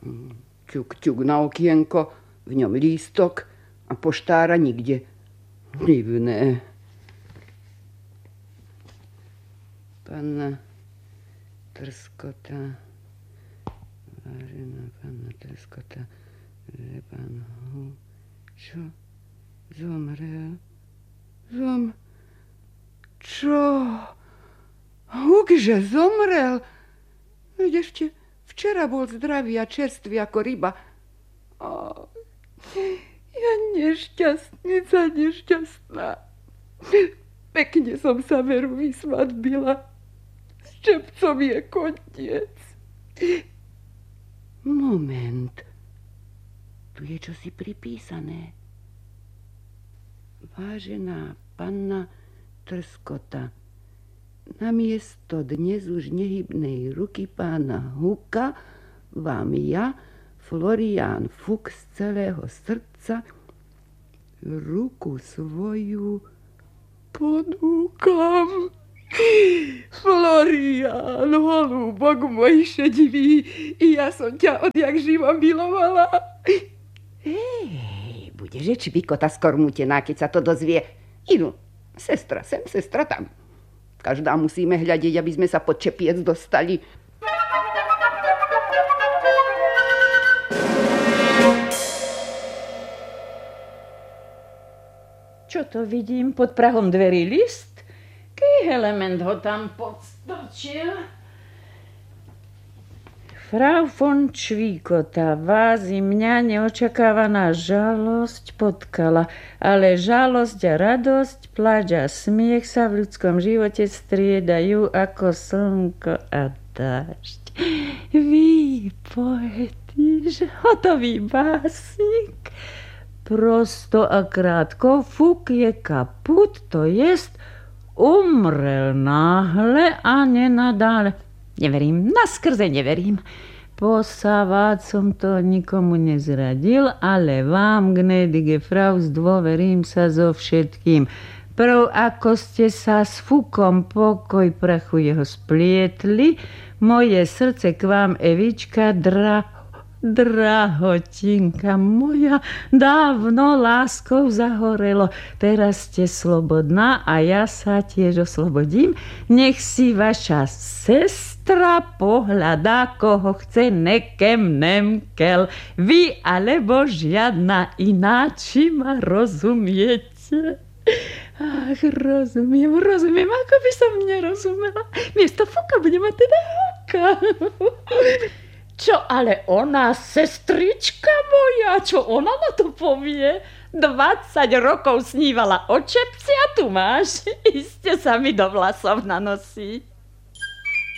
Ťuk, ťuk na okienko, v ňom lístok a poštára nikde. Divné. Panna Trskota, vážená panna Trskota, že pán čo? Zomrel? Čo? Hukže zomrel? Veď ešte včera bol zdravý a čerstvý ako ryba. Ja nešťastnica, nešťastná. Pekne som sa veru vysvadbila. S Čepcom je koniec. Moment. Tu je čosi pripísané. Vážená panna Trskota, namiesto dnes už nehybnej ruky pána Huka vám ja, Florián Fuk, z celého srdca ruku svoju ponúkam. Florián, holúbok môj šedivý, ja som ťa odjak živo milovala. Budeš čvikota skormutená, keď sa to dozvie. Idú, sestra sem, sestra tam. Každá musíme hľadiť, aby sme sa pod čepiec dostali. Čo to vidím? Pod prahom dverí list? Ký element ho tam podstrčil? Frau von Čvíkota, vás i mňa neočakávaná žalosť potkala, ale žalosť a radosť, pláč a smiech sa v ľudskom živote striedajú ako slnko a dážď. Vy, poetíž, hotový básnik. Prosto a krátko, Fuk je kaput, to jest umrel náhle a nenadále. Neverím, naskrze neverím. Posavať som to nikomu nezradil, ale vám, gnädige Frau, zdôverím sa so všetkým. Prv, ako ste sa s Fukom pokoj prachu jeho splietli, moje srdce k vám, Evička, drahotinka moja, dávno láskou zahorelo. Teraz ste slobodná a ja sa tiež oslobodím. Nech si vaša sestra pohľadá, koho chce, nekem nemkel. Vy alebo žiadna iná, či ma rozumiete? Ach, rozumiem, ako by som nerozumela. Miesto Fuka budem mať teda Huka. Čo ale ona, sestrička moja, čo ona na to povie? 20 rokov snívala o Čepci a tu máš. Iste sa mi do vlasov nanosí.